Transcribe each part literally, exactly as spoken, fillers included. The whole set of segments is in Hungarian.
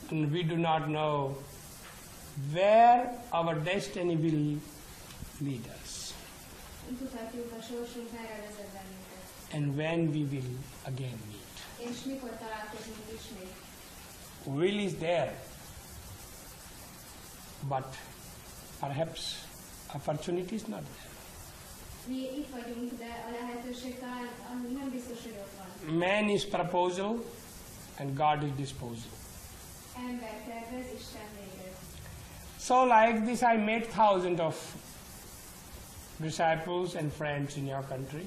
and we do not know where our destiny will lead us and when we will again meet. Will is there, but perhaps opportunity is not there. Man is proposal and God is disposal. So like this I met thousands of disciples and friends in your country.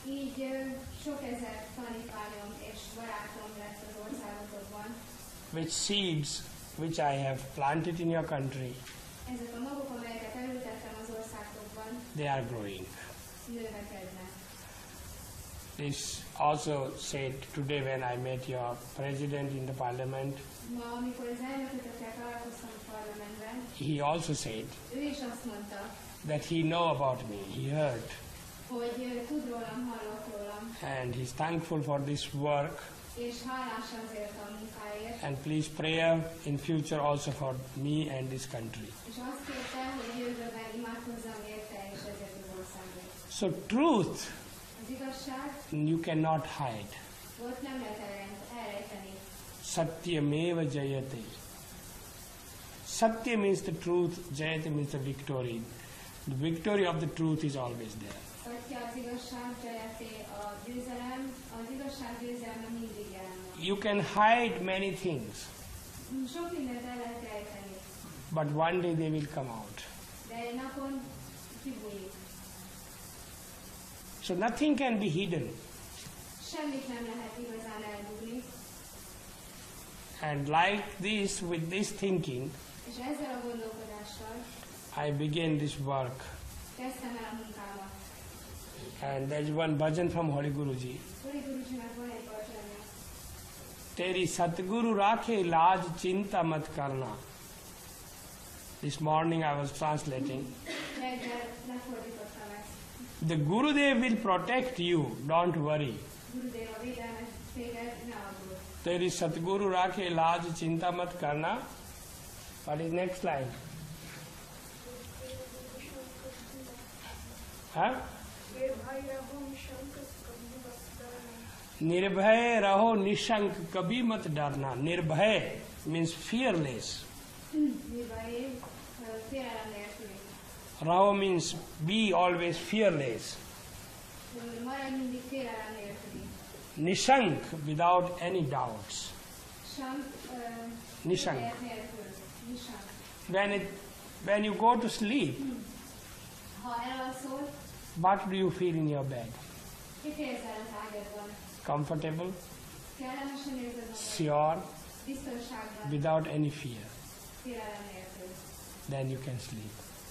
Which seeds which I have planted in your country, they are growing. This also said today when I met your president in the parliament. He also said that he know about me, he heard. And he's thankful for this work. And please pray in future also for me and this country. So truth you cannot hide. Satyameva jayate. Satya means the truth, jayate means the victory. The victory of the truth is always there. You can hide many things, but one day they will come out. So nothing can be hidden. And like this, with this thinking, I began this work. And there is one bhajan from Holy Guruji. Teri Satguru rakhe laaj chinta mat karna. This morning I was translating. The Gurudev will protect you, don't worry. Teri Satguru rakhe laaj chinta mat karna. What is next line? Huh? Nirbhay raho nishank kabhi mat darna. Nirbhay means fearless. Raho means be always fearless. Nishank without any doubts. Nishank. When it, when you go to sleep, what do you feel in your bed? Comfortable, sure, without any fear. Then you can sleep.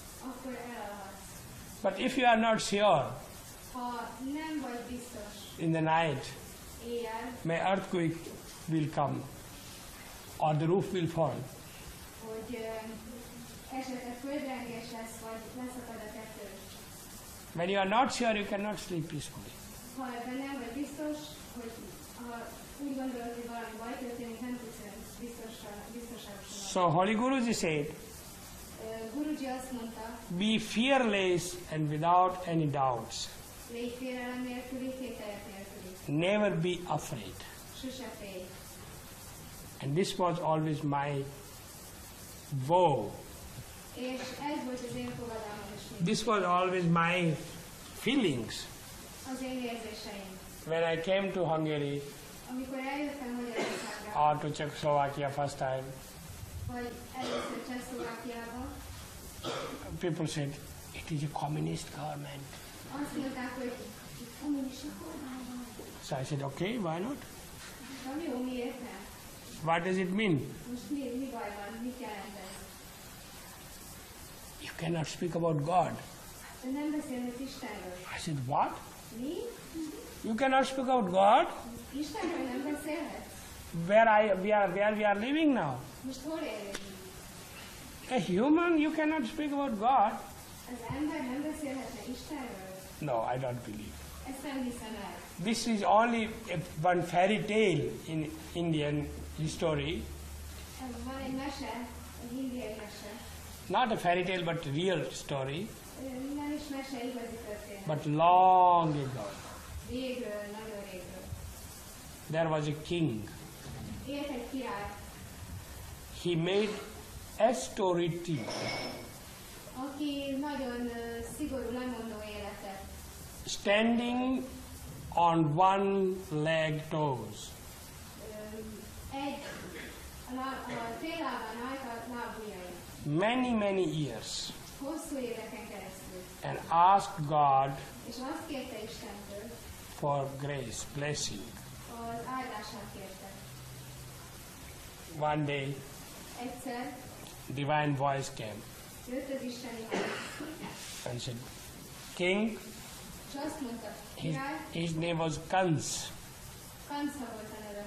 But if you are not sure, in the night, may earthquake will come or the roof will fall. When you are not sure, you cannot sleep peacefully. So Holy Guruji said, be fearless and without any doubts. Never be afraid. And this was always my vow. This was always my feelings. When I came to Hungary or to Czechoslovakia first time, people said, it is a communist government. So I said, okay, why not? What does it mean? You cannot speak about God. I said, what? You cannot speak about God? Where I we are where we are living now. A human, you cannot speak about God. No, I don't believe. This is only a, one fairy tale in Indian history. Van egy mese, egy indiai mese. Not a fairy tale, but real story. Nem is mese, igazi történet. But long ago, Régről, nagyon régről. there was a king. Élt egy király, He made austerity, aki nagyon ö, szigorú, lemondó életet. standing on one leg toes. Ö, Egy, a, lá- a télában állt a lábujjain. Many, many years. Hosszú éveken keresztül. And asked God És azt kérte Istentől, for grace, blessing. az áldását kérte. One day, Egyszer divine voice came jött az isteni hang, and said, King, és azt mondta, his, király, his name was Kans. Kansza volt a neve.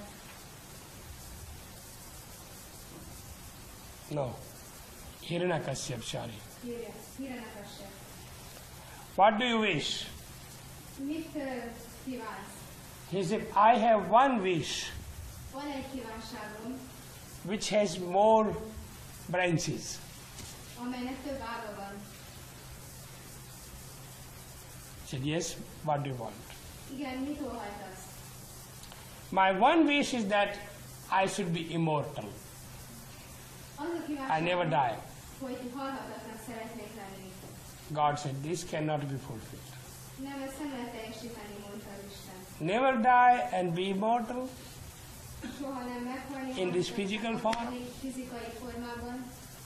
No, Hiranyakashyap, sorry. Hírja, Hiranyakasya. What do you wish? Mit ö, kívánsz? He said, I have one wish Van egy kívánságom, which has more branches. amelynek több ága van. He said, yes, what do you want? Igen, mit óhajtasz? My one wish is that I should be immortal. Az a I kívánságom, never die. hogy halhatatlan szeretnék lenni. God said, this cannot be fulfilled. Nem, ezt nem lehet teljesíteni, mondta az Isten. Never die and be immortal Soha nem meghalni. in this physical form, meghalni fizikai formában.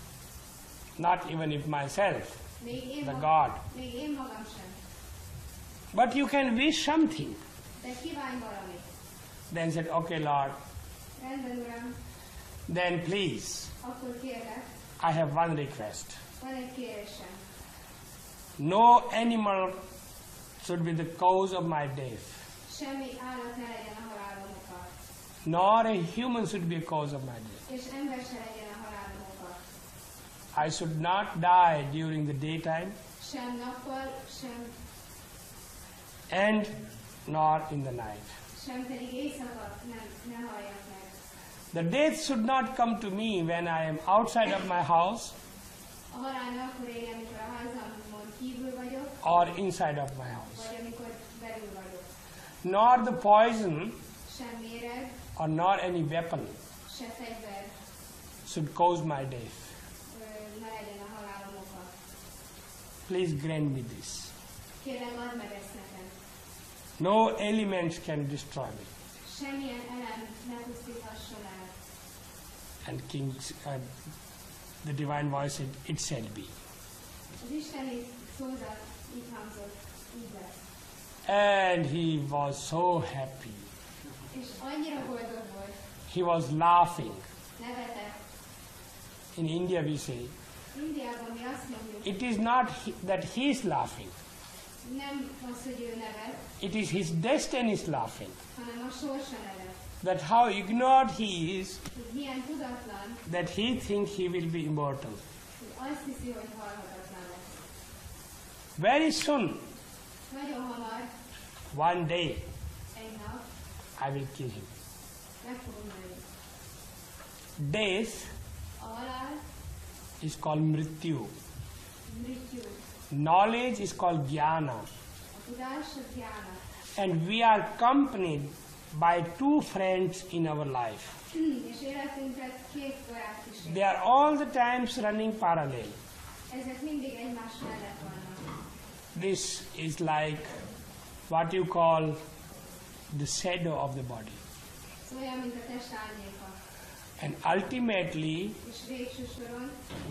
not even if myself, Még én, the magam, God. még én magam sem. But you can wish something. De kívánj valamit. Then said, okay, Lord, Rendben, Uram, then please, akkor kérlek, I have one request. van egy kérésem. No animal should be the cause of my death, Semmi állat ne legyen a halálom oka. nor a human should be a cause of my death. És ember se legyen a halálom oka. I should not die during the daytime Sem nappal, sem, and nor in the night. sem pedig éjszaka nem, ne halljak meg. The death should not come to me when I am outside of my house A halál ne akkor érjen, amikor a házamon kívül vagyok, or inside of my house, vagy amikor belül vagyok. nor the poison Sem méreg, or nor any weapon se fegyver should cause my death. ö, ne legyen a halálom oka. Please grant me this. Kérlek, add meg ezt nekem. No elements can destroy me. Semmilyen elem ne pusztíthasson el. And King, uh, the divine voice said, it shall be. Az isteni szózat így hangzott, így lesz. And he was so happy. És annyira boldog volt, He was laughing. nevetett. In India we say, Indiában mi azt mondjuk, it is not he, that he is laughing. nem az, hogy ő nevet, It is his destiny is laughing. hanem a sorsa nevet. That how ignored he is, Hogy milyen tudatlan, that he thinks he will be immortal. hogy azt hiszi, hogy halhatatlan lesz. Very soon, Nagyon hamar, one day, egy nap, I will kill him. meg fogom ölni. Death A halál, is called mrityu. mrityu, Knowledge is called jnana. a tudás, a gyána. And we are accompanied by two friends in our life. És életünkre két barát kísér. They are all the times running parallel. Ezek mindig egymás mellett vannak. This is like what you call the shadow of the body. Ez olyan, mint a test árnyéka. And ultimately, És végső soron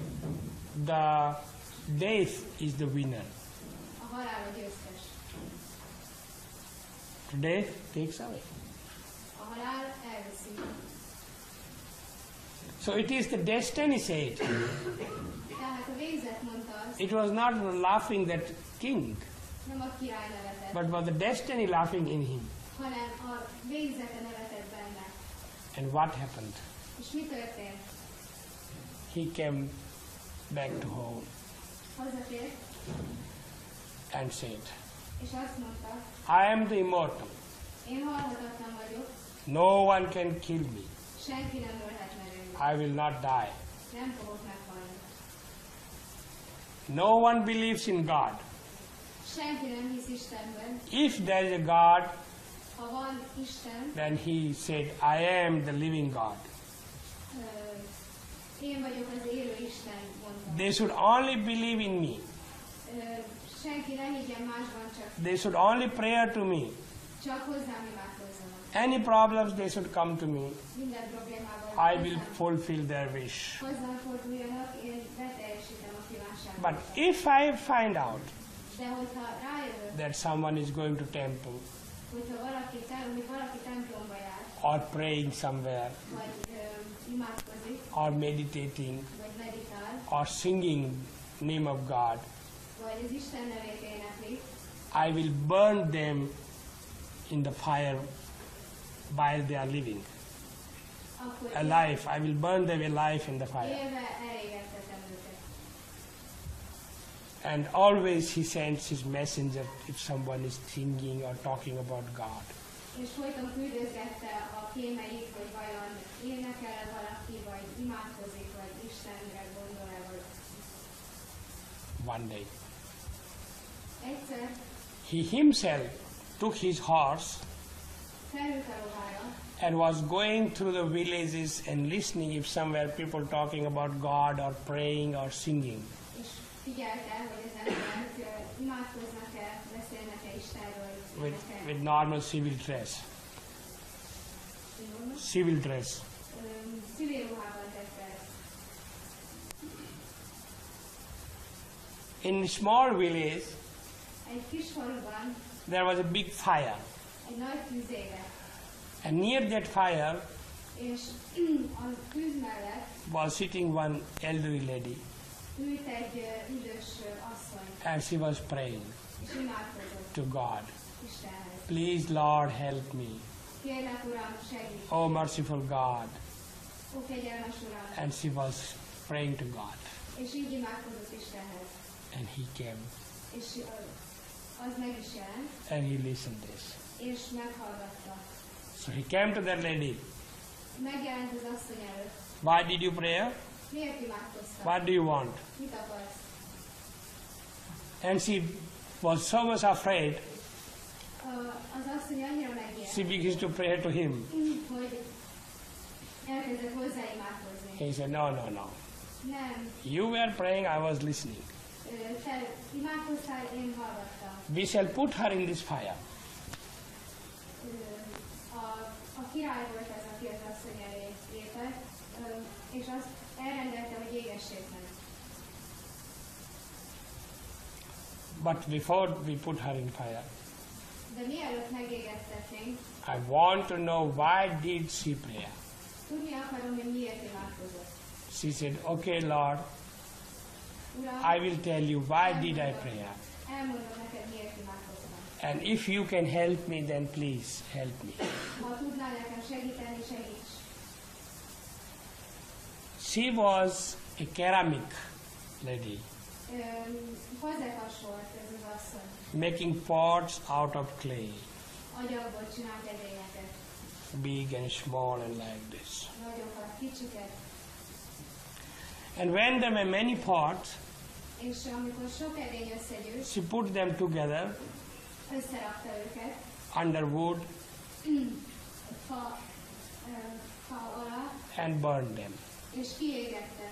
the death is the winner. a halál a győztes. Death takes away. A halál elviszi. So it is the destiny said. Tehát a végzet mondta azt, It was not the laughing that king, nem a király nevetett, but was the destiny laughing in him. hanem a végzete nevetett benne. And what happened? És mi történt? He came back to home Hazatért, and said, és azt mondta, I am the immortal. én halhatatlan vagyok, No one can kill me. senki nem ölhet meg engem. I will not die. Nem fogok meghalni. No one believes in God. Senki nem hisz Istenben. If there is a God, Ha van Isten, then he said, I am the living God. ö, én vagyok az élő Isten, mondta. They should only believe in me. Ö, senki ne higgyen másban, csak, They should only pray to me. csak hozzám imádkozzanak. Any problems, they should come to me. Minden problémával I will hozzám- fulfill their wish. hozzám forduljanak, én beteljesítem a kívánságot. But if I find out De hogyha rájövök, that someone is going to temple hogyha valaki, tem- valaki templomba jár, or praying somewhere vagy ö, imádkozik, or meditating vagy meditál, or singing name of God, vagy az Isten nevét énekli, I will burn them in the fire while they are living. akkor Alive. I will burn them alive in the fire. élve elégettetem őket. And always he sends his messenger if someone is singing or talking about God. És folyton küldözgette a kémeit, hogy vajon énekel valaki, vagy imádkozik, vagy Istenre gondol-e, vagy One day. egyszer He himself took his horse felült a lovára, and was going through the villages and listening if somewhere people talking about God or praying or singing. és figyelte, hogy az emberek ö, imádkoznak-e, beszélnek-e Istenről, With, énekel. with normal civil dress. Civil dress. Ö, Civil ruhában tette ezt. In a small village, Egy kis faluban there was a big fire. egy nagy tűz égett, And near that fire és a tűz mellett was sitting one elderly lady ült egy ö, idős ö, asszony, and she was praying és imádkozott to God. Istenhez. Please, Lord, help me. Kérlek, Uram, segíts! Oh, merciful God. Ó, kegyelmes Uram! And she was praying to God. És így imádkozott Istenhez. And he came És ö, az meg is jelent, and he listened this. és meghallgatta. So he came to that lady. Megjelent az asszony előtt. Why did you pray? Miért imádkoztál? What do you want? Mit akarsz? And she was so much afraid, Ö, Az asszony annyira megijedt, she began to pray to him. hogy elkezdett hozzá imádkozni. He said, no, no, no. Nem, You were praying, I was listening. ö, te imádkoztál, én hallgattam. We shall put her in this fire. Ö, A, a király volt ez, aki az asszony elé lépett, ö, és azt elrendelte, hogy égessék meg. But before we put her in fire, De mielőtt megégettetnénk, I want to know why did she pray? tudni akarom, hogy miért imádkozott. She said, okay, Lord, Uram, I will tell you why did I pray. elmondom neked, miért imádkoztam. And if you can help me, then please help me. Ha tudnál nekem segíteni, segíts. She was a ceramic lady, Öm, Fazekas volt ez az asszony. making pots out of clay, Agyagból csinált edényeket. big and small and like this. Nagyokat, kicsiket. And when there were many pots, És amikor sok edény összegyűlt, she put them together összerakta őket, under wood fa, ö, fa alá, and burned them. és kiégette.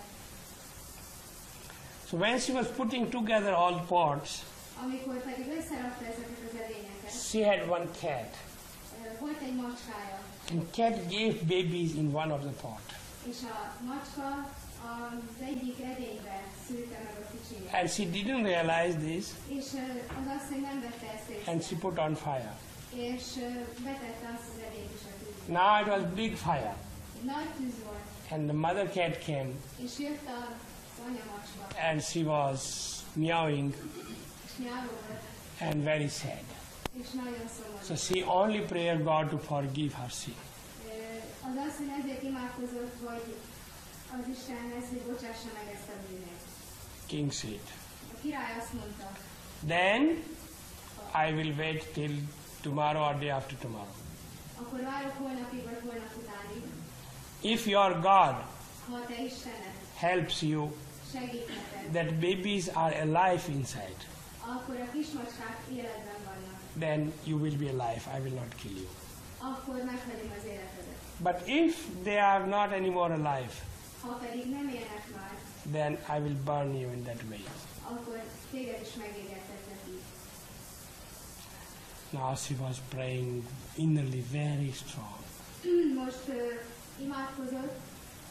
So when she was putting together all pots, Amikor pedig összerakta ezeket az edényeket, she had one cat. ö, volt egy macskája, And cat gave babies in one of the pot. és a macska az egyik edénybe szülte meg a kicsinyet. And she didn't realize this, És ö, az asszony nem vette ezt and észre, she put on fire. és ö, betette azt az edényt is a tűzbe. Now it was big fire. Egy nagy tűz volt, And the mother cat came, és jött az anyamacska, and she was meowing és nyávogott, and very sad. és nagyon szomorú. So she only prayed God to forgive her sin. Ö, Az asszony ezért imádkozott, hogy az Istenhez, hogy bocsássa meg ezt a bűnét. King said, A király azt mondta, then I will wait till tomorrow or day after tomorrow. akkor várok holnapig vagy holnap utánig, If your God Ha te Istened helps you segít neked, that babies are alive inside, akkor a kismacskák életben vannak. then you will be alive. I will not kill you. Akkor meghagyom az életedet. But if they are not anymore alive, Ha pedig nem élnek már, then I will burn you in that way. akkor téged is megégetetlek így. Now she was praying innerly very strong. Most uh, imádkozott,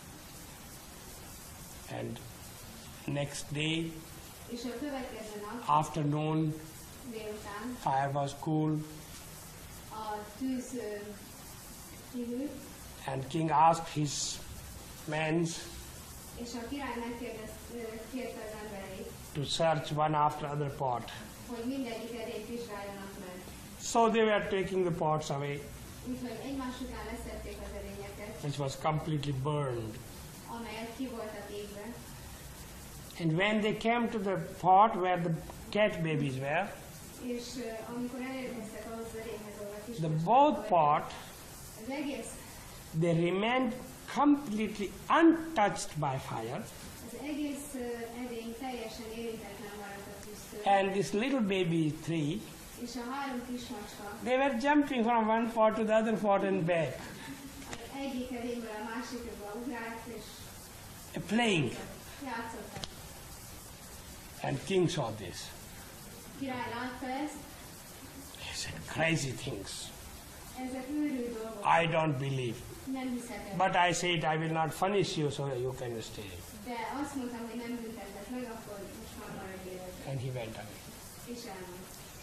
And next day, és a következő nap afternoon, délután fire was cool, a tűz uh, kihűlt, and king asked his men és a király megkérdezte kérte az embereit, to search one after other pot. hogy mindegyik edényt vizsgáljanak meg. So they were taking the pots away, Úgyhogy egymás után leszették az edényeket, which was completely burned. amelyek ki voltak égve. And when they came to the pot where the cat babies were, És uh, amikor elérkeztek ahhoz az edényhez, ahol a the kismacskák both voltak, pot, az egész, they remained completely untouched by fire. az egész uh, edény teljesen érintetlen maradt a tűztől. And this little baby tree, És a három kismacska they were jumping from one pot to the other pot and back, az egyik edényből a másikba ugrált, és uh, playing. játszottak. And king saw this. A király látta ezt, He said, crazy things. ezek őrült dolgok, I don't believe. nem hiszek el. But I said, I will not punish you so you can stay. De azt mondtam, hogy nem büntetlek meg, akkor most már maradj életben. And he went away. És elment.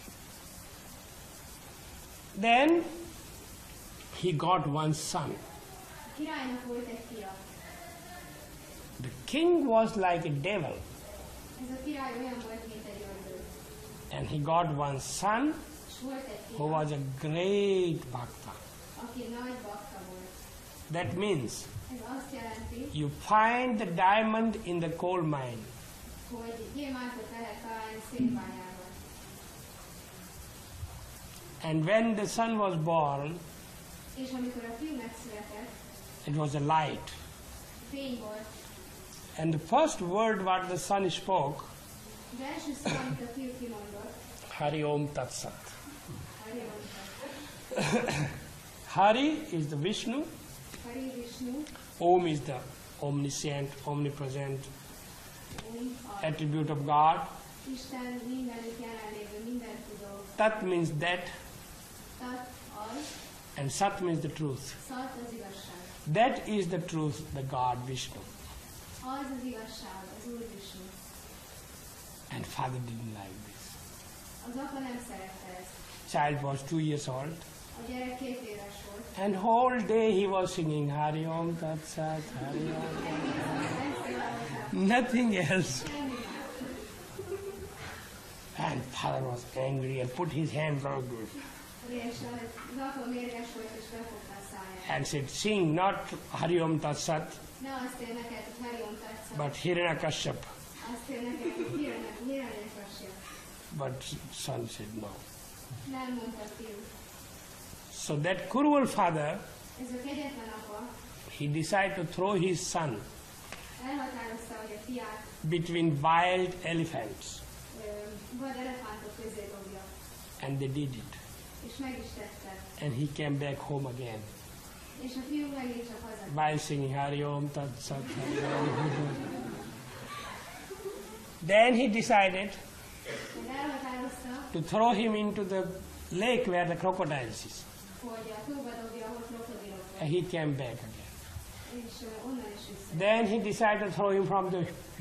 Then he got one son. A királynak volt egy fia. The king was like a devil. Ez a király olyan volt, mint egy ördög. And he got one son És volt egy who fia, was a great bhakta. aki nagy bakta volt. That means Ez azt jelenti, you find the diamond in the coal mine. hogy gyémántot lehet találni szénbányában. And when the son was born, És amikor a fiú megszületett, it was a light. fény volt. And the first word what the son spoke, Az első szó, amit a fiú kimondott, Hari Om Tat Sat. Hari mondta. Hari is the Vishnu, Hari Vishnu, Om is the omniscient, omnipresent Om, a attribute of God. Isten mindenütt jelenlévő, minden tudó. Tat means that, Tat az, and Sat means the truth. Szat az igazság. That is the truth, the God Vishnu. Az az igazság, az Úr Vishnu. And father didn't like this. Az apa nem szerette ezt. Child was two years old, A gyerek két éves volt. and whole day he was singing Hari Om Tat Sat, Hari Om. Ezt hallották. Nothing else. Semmi más. And father was angry and put his hands on this És az apa mérges volt, és befogta a száját. and said, sing not Hari Om Tat Sat, Ne azt ér neked, hogy Hari Om Tat Sat, but Hiranyakashyap. azt ér neked, hogy Hiranyakasya. But son said no. Nem mondta a fiú. So that cruel father, Ez a kegyetlen apa he decided to throw his son elhatározta, hogy a fiát between wild elephants. ö, vad elefántok közé dobja. And they did it. És meg is tette. And he came back home again És a fiú megint csak haza. while singing Hari Om Tat Sat. Hari Om. Then he decided Hogy elhatározta, to throw him into the lake where the crocodiles is. hogy a tóba dobja, ahol krokodilok And van. he came back again. És ö, onnan is vissza. Then he decided to throw him from the